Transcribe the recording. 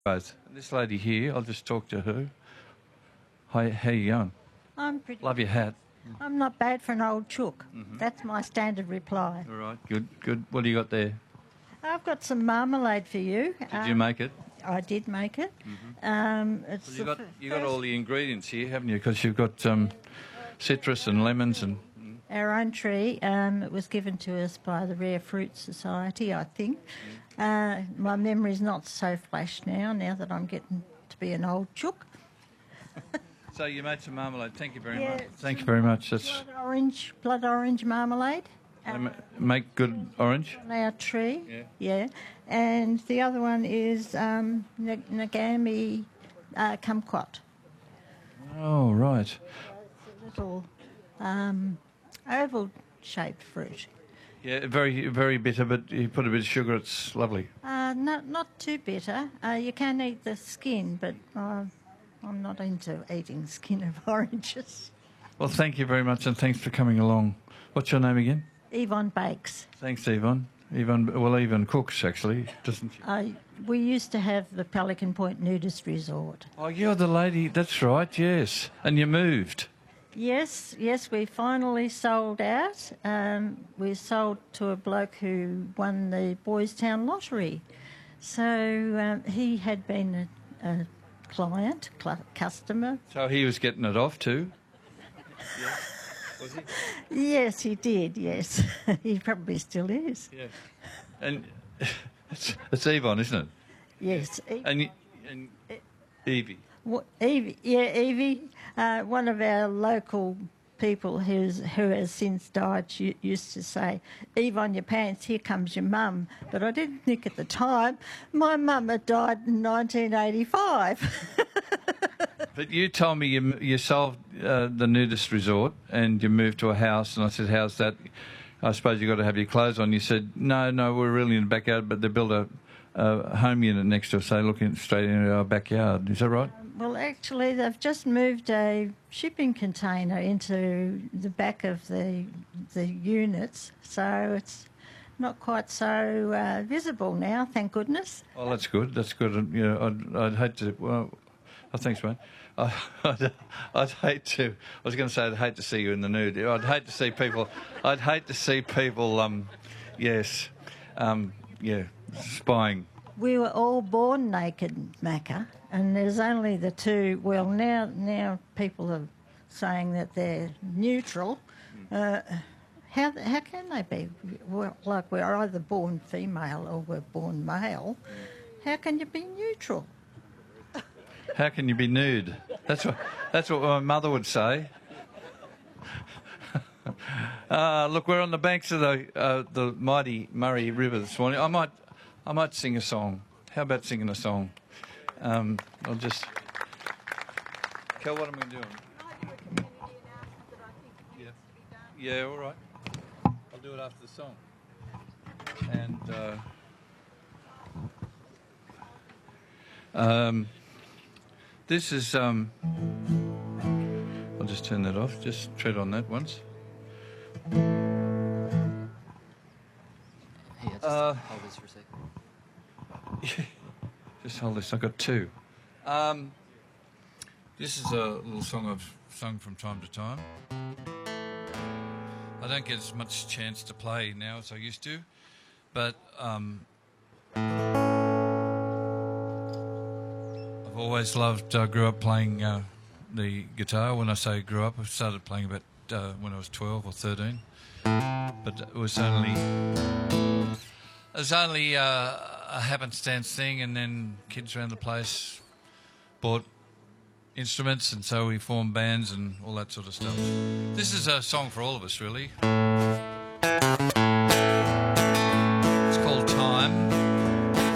Both. This lady here, I'll just talk to her. Hi, how you going? I'm pretty. Love your hat. I'm not bad for an old chook. That's my standard reply. All right, good, good. What do you got there? I've got some marmalade for you. Did you make it? I did make it. It's You got all the ingredients here, haven't you? Because you've got citrus and lemons and... our own tree. It was given to us by the Rare Fruit Society, I think. My memory's not so flash now that I'm getting to be an old chook. So you made some marmalade. Thank you very much. Yeah, Thank you very much. That's blood orange marmalade. make good orange. On our tree. Yeah. And the other one is Nagami kumquat. Oh, right. It's a little oval-shaped fruit. Yeah, very, very bitter, but you put a bit of sugar, it's lovely. Not too bitter. You can eat the skin, but I'm not into eating skin of oranges. Well, thank you very much, and thanks for coming along. What's your name again? Yvonne Bakes. Thanks, Yvonne. Yvonne cooks, actually, doesn't she? We used to have the Pelican Point Nudist Resort. Oh, you're the lady, that's right, yes. And you moved. Yes, we finally sold out. We sold to a bloke who won the Boys Town Lottery. So he had been a client, customer. So he was getting it off too? Yeah. Was he? Yes, he did, yes. He probably still is. Yeah. And it's Yvonne, isn't it? Yes. And Evie. Evie, one of our local people who has since died, she used to say, "Eve, on your pants, here comes your mum." But I didn't think at the time, my mum had died in 1985. But you told me you sold the nudist resort and you moved to a house, and I said, "How's that? I suppose you've got to have your clothes on." You said, No, we're really in the backyard, but they built a home unit next to us, so looking straight into our backyard. Is that right? Well, actually, they've just moved a shipping container into the back of the units, so it's not quite so visible now, thank goodness. Oh, that's good. That's good. And, you know, I'd hate to... Well, oh, thanks, mate. I'd hate to... I was going to say I'd hate to see you in the nude. I'd hate to see people... spying. We were all born naked, Macca, and there's only the two. Well, now people are saying that they're neutral. How can they be? Well, like we're either born female or we're born male. How can you be neutral? How can you be nude? That's what my mother would say. Look, we're on the banks of the mighty Murray River this morning. I might sing a song. How about singing a song? I'll just... Kel, what am I doing? Yeah, all right. I'll do it after the song. And this is... I'll just turn that off. Just tread on that once. Yeah, just hold this for a second. Just hold this. I've got two. This is a little song I've sung from time to time. I don't get as much chance to play now as I used to, but I've always loved... I grew up playing the guitar. When I say grew up, I started playing about when I was 12 or 13. But it was only a happenstance thing, and then kids around the place bought instruments, and so we formed bands and all that sort of stuff. This is a song for all of us, really.